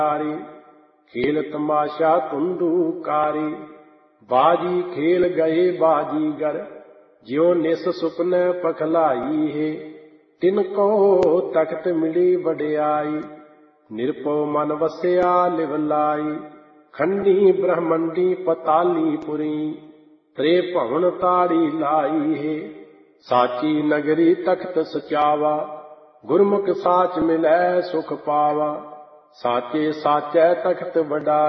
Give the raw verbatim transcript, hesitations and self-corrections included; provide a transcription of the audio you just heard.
खेल तमाशा कुंदूकारी। बाजी खेल गए बाजीगर, ज्यो निस सुपन पखलाई है। तिनको तख्त मिली बड़ियाई, निरपो मन वस्या लिवलाई। खंडी ब्रह्मंडी पताली पुरी, त्रे भवन ताड़ी लाई है। साची नगरी तख्त सचावा, गुरमुख साच मिलै सुख पावा। साचे साचै तख्त वडाई।